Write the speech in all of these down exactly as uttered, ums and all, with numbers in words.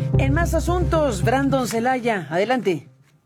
En más asuntos, Brandon Celaya, adelante.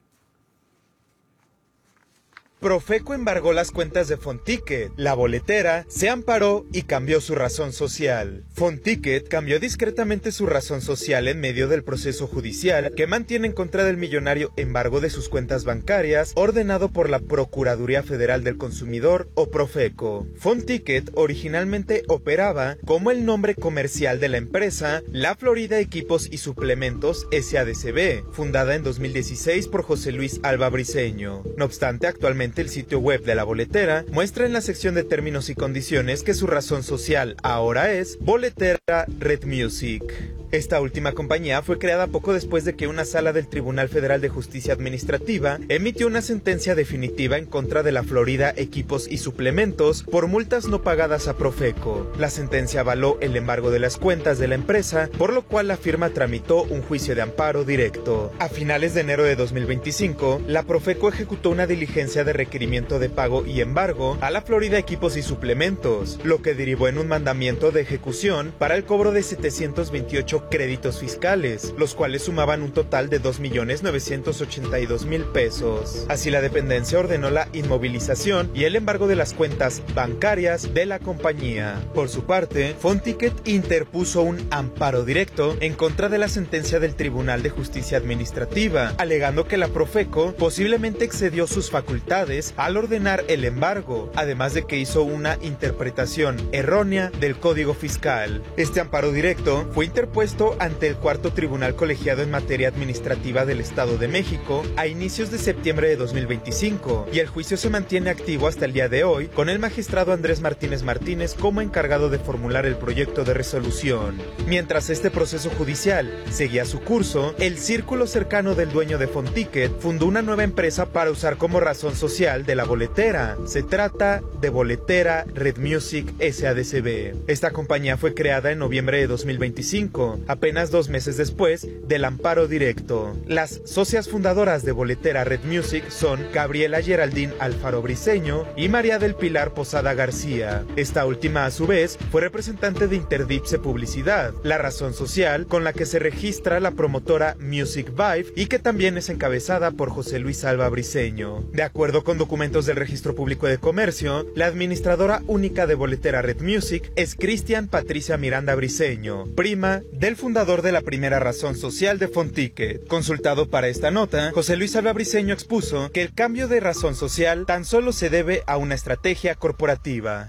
Profeco embargó las cuentas de Fonticket. La boletera se amparó y cambió su razón social. Fonticket cambió discretamente su razón social en medio del proceso judicial que mantiene en contra del millonario embargo de sus cuentas bancarias ordenado por la Procuraduría Federal del Consumidor o Profeco. Fonticket originalmente operaba como el nombre comercial de la empresa La Florida Equipos y Suplementos S A D C B, fundada en dos mil dieciséis por José Luis Alba Briceño. No obstante, actualmente el sitio web de la boletera muestra en la sección de términos y condiciones que su razón social ahora es Boletera Red Music. Esta última compañía fue creada poco después de que una sala del Tribunal Federal de Justicia Administrativa emitió una sentencia definitiva en contra de la Florida Equipos y Suplementos por multas no pagadas a Profeco. La sentencia avaló el embargo de las cuentas de la empresa, por lo cual la firma tramitó un juicio de amparo directo. A finales de enero de dos mil veinticinco, la Profeco ejecutó una diligencia de requerimiento de pago y embargo a la Florida Equipos y Suplementos, lo que derivó en un mandamiento de ejecución para el cobro de setecientos veintiocho créditos fiscales, los cuales sumaban un total de dos millones novecientos ochenta y dos mil pesos. Así, la dependencia ordenó la inmovilización y el embargo de las cuentas bancarias de la compañía. Por su parte, Fonticket interpuso un amparo directo en contra de la sentencia del Tribunal de Justicia Administrativa, alegando que la Profeco posiblemente excedió sus facultades al ordenar el embargo, además de que hizo una interpretación errónea del Código Fiscal. Este amparo directo fue interpuesto ante el cuarto Tribunal Colegiado en Materia Administrativa del Estado de México a inicios de septiembre de dos mil veinticinco, y el juicio se mantiene activo hasta el día de hoy, con el magistrado Andrés Martínez Martínez como encargado de formular el proyecto de resolución. Mientras este proceso judicial seguía su curso, el círculo cercano del dueño de Fonticket fundó una nueva empresa para usar como razón social de la boletera. Se trata de Boletera Red Music S A D C B. Esta compañía fue creada en noviembre de dos mil veinticinco, apenas dos meses después del amparo directo. Las socias fundadoras de Boletera Red Music son Gabriela Geraldine Alfaro Briceño y María del Pilar Posada García. Esta última, a su vez, fue representante de Interdipse Publicidad, la razón social con la que se registra la promotora Music Vibe y que también es encabezada por José Luis Alba Briceño. De acuerdo con documentos del Registro Público de Comercio, la administradora única de Boletera Red Music es Cristian Patricia Miranda Briceño, prima del fundador de la primera razón social de Fonticket. Consultado para esta nota, José Luis Alba Briceño expuso que el cambio de razón social tan solo se debe a una estrategia corporativa.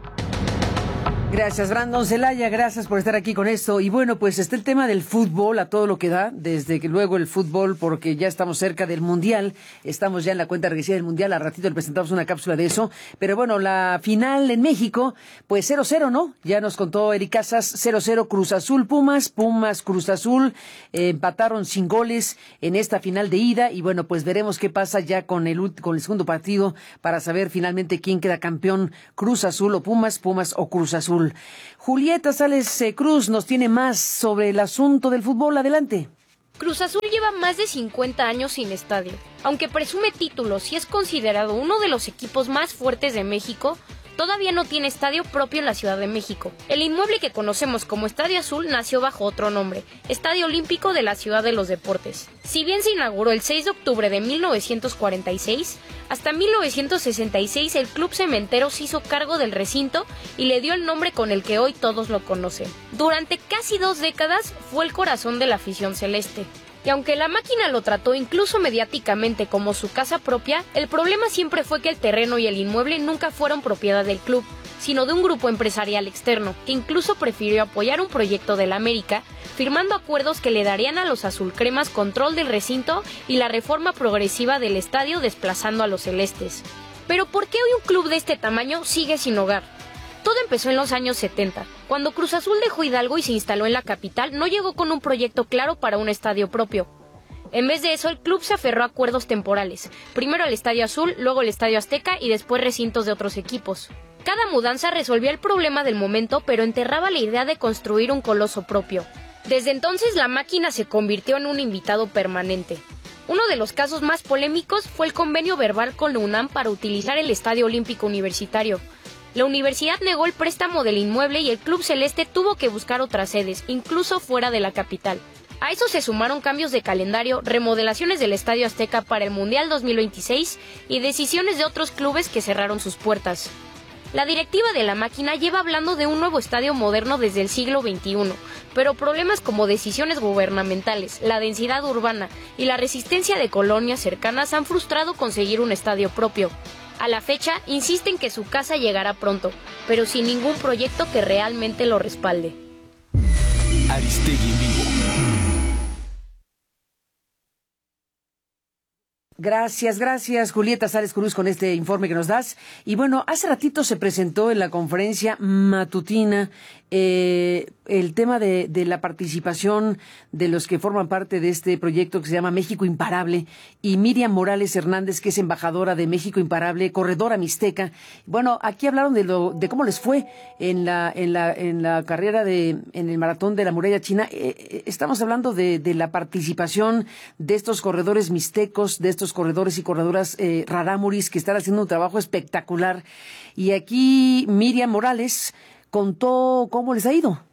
Gracias, Brandon Celaya, gracias por estar aquí con esto. Y bueno, pues está el tema del fútbol a todo lo que da, desde que luego el fútbol, porque ya estamos cerca del Mundial, estamos ya en la cuenta regresiva del Mundial, a ratito le presentamos una cápsula de eso, pero bueno, la final en México, pues cero cero, ¿no? Ya nos contó Eric Casas, cero cero Cruz Azul Pumas, Pumas Cruz Azul, eh, empataron sin goles en esta final de ida, y bueno, pues veremos qué pasa ya con el, con el segundo partido, para saber finalmente quién queda campeón, Cruz Azul o Pumas, Pumas o Cruz Azul. Julieta Sales Cruz nos tiene más sobre el asunto del fútbol. Adelante. Cruz Azul lleva más de cincuenta años sin estadio. Aunque presume títulos y es considerado uno de los equipos más fuertes de México, todavía no tiene estadio propio en la Ciudad de México. El inmueble que conocemos como Estadio Azul nació bajo otro nombre, Estadio Olímpico de la Ciudad de los Deportes. Si bien se inauguró el seis de octubre de mil novecientos cuarenta y seis, hasta mil novecientos sesenta y seis el Club Cementeros se hizo cargo del recinto y le dio el nombre con el que hoy todos lo conocen. Durante casi dos décadas fue el corazón de la afición celeste. Y aunque la máquina lo trató incluso mediáticamente como su casa propia, el problema siempre fue que el terreno y el inmueble nunca fueron propiedad del club, sino de un grupo empresarial externo, que incluso prefirió apoyar un proyecto del América, firmando acuerdos que le darían a los azulcremas control del recinto y la reforma progresiva del estadio, desplazando a los celestes. Pero ¿por qué hoy un club de este tamaño sigue sin hogar? Todo empezó en los años setenta. Cuando Cruz Azul dejó Hidalgo y se instaló en la capital, no llegó con un proyecto claro para un estadio propio. En vez de eso, el club se aferró a acuerdos temporales. Primero el Estadio Azul, luego el Estadio Azteca y después recintos de otros equipos. Cada mudanza resolvía el problema del momento, pero enterraba la idea de construir un coloso propio. Desde entonces, la máquina se convirtió en un invitado permanente. Uno de los casos más polémicos fue el convenio verbal con la UNAM para utilizar el Estadio Olímpico Universitario. La universidad negó el préstamo del inmueble y el Club Celeste tuvo que buscar otras sedes, incluso fuera de la capital. A eso se sumaron cambios de calendario, remodelaciones del Estadio Azteca para el Mundial dos mil veintiséis y decisiones de otros clubes que cerraron sus puertas. La directiva de la máquina lleva hablando de un nuevo estadio moderno desde el siglo veintiuno, pero problemas como decisiones gubernamentales, la densidad urbana y la resistencia de colonias cercanas han frustrado conseguir un estadio propio. A la fecha, insisten que su casa llegará pronto, pero sin ningún proyecto que realmente lo respalde. Aristegui en vivo. Gracias, gracias, Julieta Sales Cruz, con este informe que nos das. Y bueno, hace ratito se presentó en la conferencia matutina eh, el tema de, de la participación de los que forman parte de este proyecto que se llama México Imparable, y Miriam Morales Hernández, que es embajadora de México Imparable, corredora mixteca. Bueno, aquí hablaron de lo de cómo les fue en la en la en la carrera de en el maratón de la Muralla China. Eh, estamos hablando de, de la participación de estos corredores mixtecos, de estos corredores y corredoras eh, rarámuris, que están haciendo un trabajo espectacular. Y aquí Miriam Morales contó cómo les ha ido. Buenos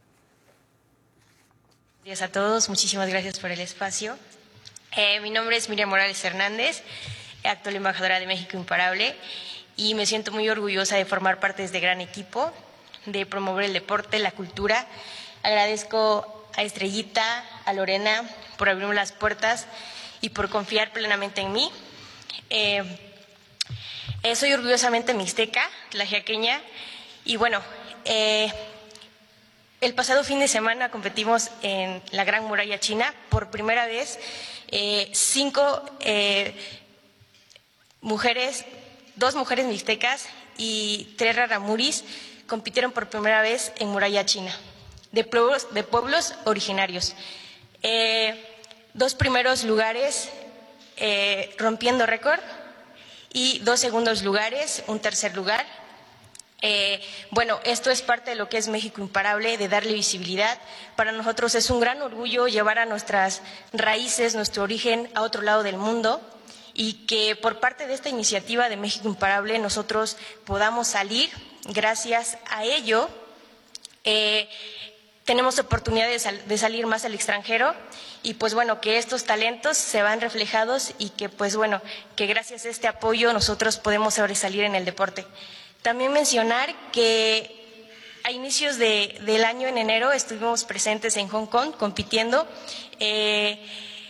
días a todos, muchísimas gracias por el espacio. Eh, mi nombre es Miriam Morales Hernández, actual embajadora de México Imparable, y me siento muy orgullosa de formar parte de este gran equipo, de promover el deporte, la cultura. Agradezco a Estrellita, a Lorena por abrirme las puertas y por confiar plenamente en mí. Eh, eh, soy orgullosamente mixteca, tlaxiaqueña, y bueno, eh, el pasado fin de semana competimos en la Gran Muralla China. Por primera vez, eh, cinco eh, mujeres, dos mujeres mixtecas y tres raramuris compitieron por primera vez en Muralla China, de pueblos, de pueblos originarios. Eh, dos primeros lugares eh, rompiendo récord y dos segundos lugares, un tercer lugar. Eh, bueno, esto es parte de lo que es México Imparable, de darle visibilidad. Para nosotros es un gran orgullo llevar a nuestras raíces, nuestro origen a otro lado del mundo, y que por parte de esta iniciativa de México Imparable nosotros podamos salir. Gracias a ello eh, tenemos oportunidad de, sal, de salir más al extranjero, y pues bueno, que estos talentos se van reflejados y que pues bueno, que gracias a este apoyo nosotros podemos sobresalir en el deporte. También mencionar que a inicios de, del año, en enero, estuvimos presentes en Hong Kong compitiendo eh,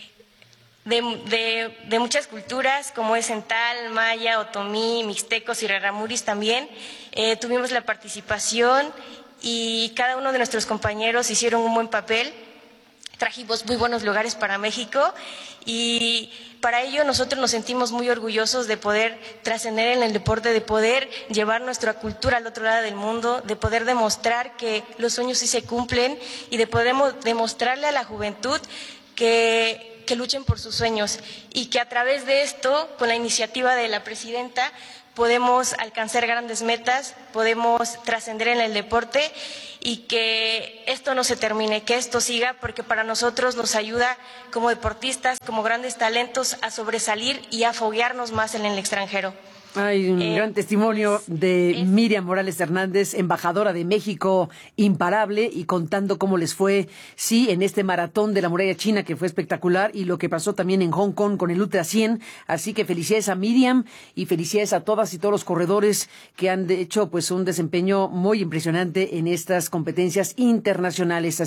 de, de, de muchas culturas, como es Cental, Maya, Otomí, Mixtecos y Raramuris también. Eh, tuvimos la participación y cada uno de nuestros compañeros hicieron un buen papel. Trajimos muy buenos lugares para México, y para ello nosotros nos sentimos muy orgullosos de poder trascender en el deporte, de poder llevar nuestra cultura al otro lado del mundo, de poder demostrar que los sueños sí se cumplen y de poder demostrarle a la juventud que, que luchen por sus sueños, y que a través de esto, con la iniciativa de la presidenta, podemos alcanzar grandes metas, podemos trascender en el deporte, y que esto no se termine, que esto siga, porque para nosotros nos ayuda como deportistas, como grandes talentos, a sobresalir y a foguearnos más en el extranjero. Hay un eh, gran testimonio de es... Miriam Morales Hernández, embajadora de México Imparable, y contando cómo les fue, sí, en este maratón de la Muralla China, que fue espectacular, y lo que pasó también en Hong Kong con el Ultra cien. Así que felicidades a Miriam y felicidades a todas y todos los corredores que han hecho pues un desempeño muy impresionante en estas competencias internacionales.